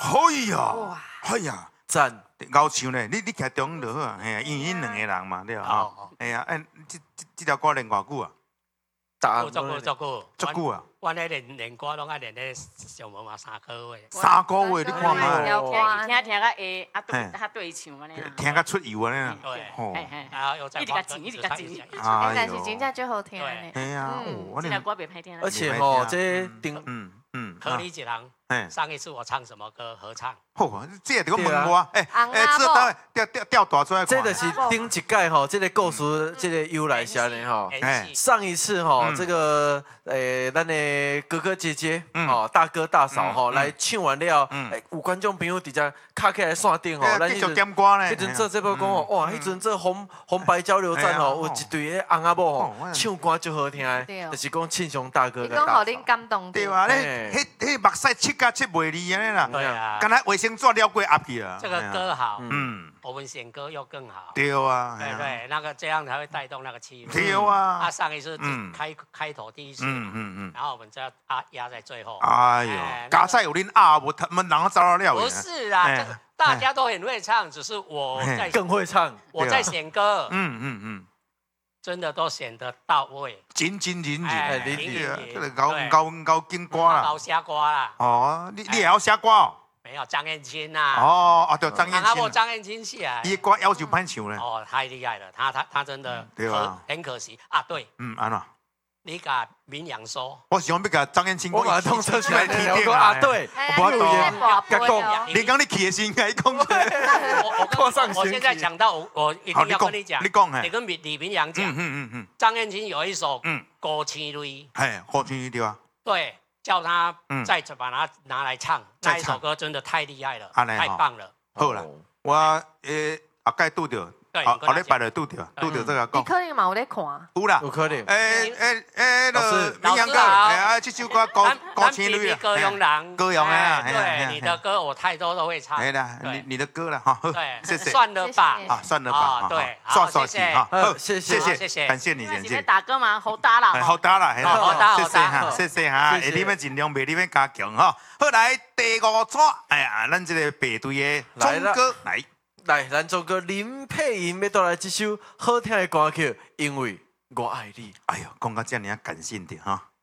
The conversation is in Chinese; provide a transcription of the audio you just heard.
哎呀，哎呀， 赞！ 高唱呢，你徛中就好啊，嘿啊，因为因两个人嘛，对啊，哎呀，这条歌练偌久啊？ 足久啊！ 阮咧练歌拢爱练咧上无嘛3个月。 3个月，你看嘛， 听个会较对唱安尼啦。 听个出油安尼啦。 对， 吼， 啊，又在一直甲剪，一直甲剪。 但是真正最好听呢。 哎呀， 这条歌袂歹听。 而且吼，这顶和你一堂。上一次我唱什么歌合唱？ 哦，这也得问我，这调大出来看。 这就是顶一届吼，这个故事，这个由来下呢吼。上一次吼，这个咱的哥哥姐姐哦，大哥大嫂吼来唱完了，有观众朋友直接卡起来线顶吼， 咱继续点歌呢。 迄阵做这部讲吼，哇，迄阵做红白交流站吼，有一对翁仔某吼唱歌就好听的，就是讲庆雄大哥。 伊讲互恁感动。 对啊，迄目屎七甲七袂离安尼啦。 对啊。 敢若卫生纸了过压去啊。 这个歌好，我们选歌又更好。 对啊。 对，那个这样才会带动那个气氛。 对啊。 他上一次开头第一次，然后我们再压在最后。 哎呦，加菜有恁啊，我他们人走了。 不是啊，大家都很会唱，只是我在更会唱。 我在选歌，真的都选得到位。 真， 这个高金歌啦， 高虾瓜啦。 哦，你也要写歌哦？ 没有张燕青呐。 哦，对，张燕青。 张燕青写。 伊的歌要求歹唱咧。 哦，太厉害了，他真的很可惜啊。对。 安怎？ 你甲民扬说， 我想要甲张燕青， 我把通车起来提点啊， 对， 我不讲， 你讲你起的心该讲。 我现在讲到我一定要跟你讲， 你讲， 你跟李明阳讲，张燕青有一首《高青蕊》， 高青蕊对吧？ 对，叫他再把它拿来唱，那一首歌真的太厉害了，太棒了。 好了，我后盖拄着。后礼拜就拄着这个讲。 你可能嘛有咧看？ 有啦， 有可能。 民谣歌，这首歌高青蕊歌咏人， 歌咏啊， 对，你的歌我太多都会唱。 哎啦，你的歌了哈， 对， 谢谢。 算了吧， 算了吧， 对， 刷起哈， 谢谢，感谢你， 感谢。打歌嘛，好打啦， 好打啦， 好谢谢哈，谢谢哈，你们尽量别你们加强哈。好来第5组，哎呀，咱这个白队的钟哥来， 咱钟哥林佩莹要带来这首好听的歌曲，因为我爱你。 哎呦，讲到这样，感性点哈。